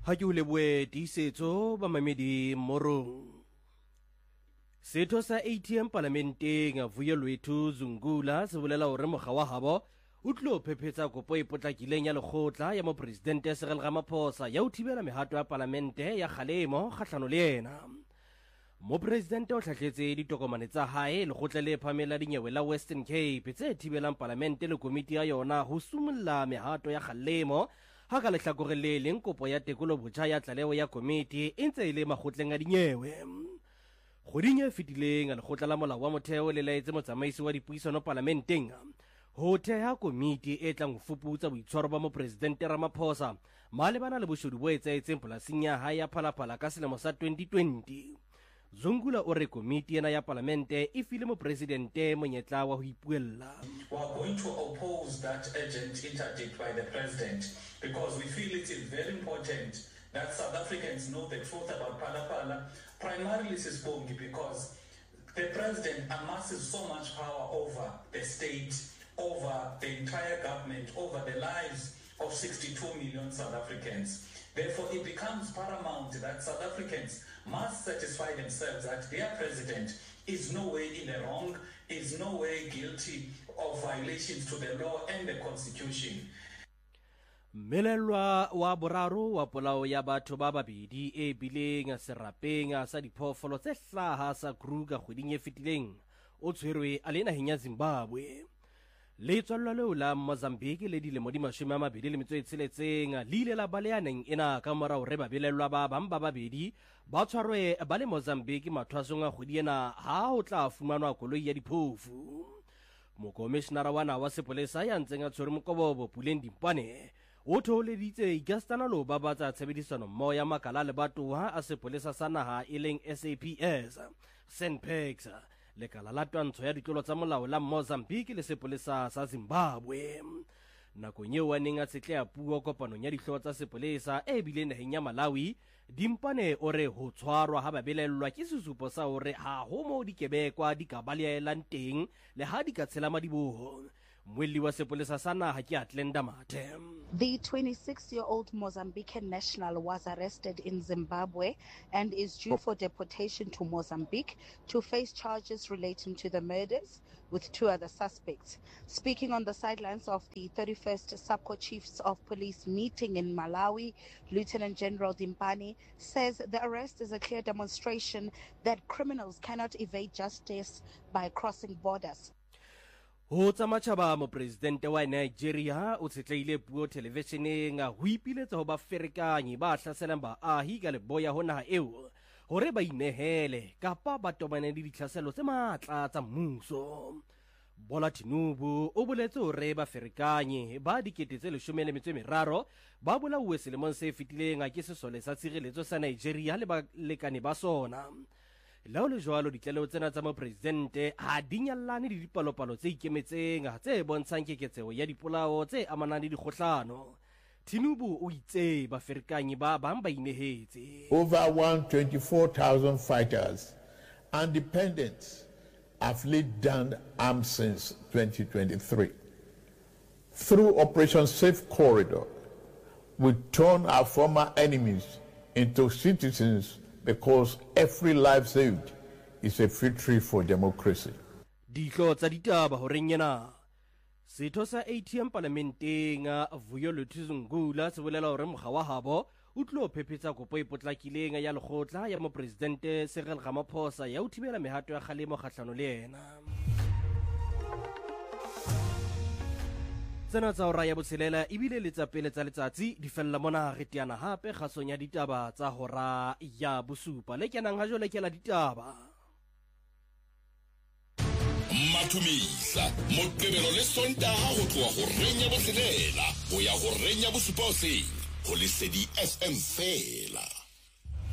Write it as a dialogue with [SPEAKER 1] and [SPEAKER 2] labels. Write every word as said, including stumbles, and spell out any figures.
[SPEAKER 1] ha ke o leboe tiisetso ba mamedi morong. Setho sa A T M parlamenteng Vuyelwethu Zungula se bolela hore mokga wa habo o tlo phephetsa kopo e potlakileng ya lekgotla ya mopresidente Cyril Ramaphosa ya ho thibela mehato ya parlamente ya kgalemo kgahlano le yena. Mopresidente o hlahletse ditokomane tsa hae lekgotla le phamela dinyewe la Western Cape tse thibelang parlamente le komiti ya yona ho sumulla mehato ya kgalemo ha ka lehlakore le leng kopo ya tekolo botjha ya tlaleho ya komiti e ntse e le makgotleng a dinyewe. Kgoding e fetileng lekgotla la molao wa motheo le laetse motsamaisi wa dipuisano parlamenteng ho theha komiti e tlang ho fuputsa boitshwaro ba mopresidente Ramaphosa malebana le boshodu bo etsahetseng polasing ya hae ya Phalaphala ka selemo sa twenty twenty. Zungula o re komiti ena ya parlamente e file mopresidente monyetla wa ho ipuella.
[SPEAKER 2] We are going to oppose that urgent interdict by the president because we feel it is very important that South Africans know the truth about Phalaphala, primarily Sisbongi, because the president amasses so much power over the state, over the entire government, over the lives of sixty-two million South Africans. Therefore, it becomes paramount that South Africans must satisfy themselves that their president is no way in the wrong, is no way guilty of violations to the law and the constitution.
[SPEAKER 1] Melelwa wa boraro wa polao ya batho ba babedi e bileng serapeng sa diphoofolo tse hlaha sa Kruger kgweding e fetileng o tshwerwe a le naheng ya Zimbabwe. Letswalo leo la Mozambique le dilemo di mashome a mabedi le metso e tsheletseng le ile la baleaneng ena ka morao re babelelwa ba bang ba babedi ba tshwarwe ba le Mozambique mathwasong a kgwedi ena ha o tla fumanwa koloi ya diphofu. Mokomishenara wa nawa sepolesa ya ntseng a tshwere Mokobobo Puleng Dimpane o thoholeditse ikastana lo ba batsa tshebedisano mmoho ya makala le batoha a sepolesa sa naha e leng S A P S, SANPAX, lekala la twantsho ya ditlolo tsa molao la Mozambique le sepolesa sa Zimbabwe. Nakong eo a neng a tsetlea puo kopanong ya dihlooho tsa sepolesa e bile naheng ya Malawi, Dimpane o re ho tshwarwa ha babelellwa ke sesupo sa hore ha ho mo dikebekwa di ka baleelang teng le ha di ka tshela madiboho.
[SPEAKER 3] The twenty-six-year-old Mozambican national was arrested in Zimbabwe and is due for deportation to Mozambique to face charges relating to the murders with two other suspects. Speaking on the sidelines of the thirty-first SAPCO Chiefs of Police meeting in Malawi, Lieutenant General Dimpane says the arrest is a clear demonstration that criminals cannot evade justice by crossing borders.
[SPEAKER 1] Ho tsamachaba mopresidente wa Nigeria o tsetleile puo televisioneng ho ipiletsa ho ba ferekanyi ba hlaselang baahi ka leboya ho naha eo hore ba inehele kapa ba tobane le ditlhaselo tse matla tsa mmuso. Bola Tinubu o boletse hore ba ferekanyi ba dikete tse leshome le metso e meraro ba bolauwe selemong se fetileng ke sesole sa tshireletso sa Nigeria le ba lekane ba sona. Lao le jwalo ditlaleho tsena tsa mopresidente ha di nyallane le dipalopalo tse ikemetseng tse bontshang keketseho ya dipolao tse amanang le dikgohlano. Tinubu o itse ba ferekanyi ba bang ba inehetse.
[SPEAKER 4] Over one hundred twenty-four thousand fighters and dependents have laid down arms since twenty twenty-three. Through Operation Safe Corridor, we turn our former enemies into citizens because every life saved is a victory for democracy.
[SPEAKER 1] Dihlo tsa ditaba horeng yena. Setho sa A T M parlamenteng Vuyelwethu Zungula se bolela hore mokga wa habo o tlo phephetsa kopo e potlakileng ya lekgotla ya mopresidente Cyril Ramaphosa ya ho thibela mehato ya kgalemo kgahlano le yena. Tsena tsa hora ya botshelela ebile le tsa pele tsa letsatsi di fella mona re tiana hape kgasong ya ditaba tsa hora ya bosupa le kenang ha jole ke la ditaba.
[SPEAKER 5] Matumisa Moqebelo le Sontaha ho tloha ho renya botshelela ho ya ho renya bosupa hoseng ho Lesedi F M fela.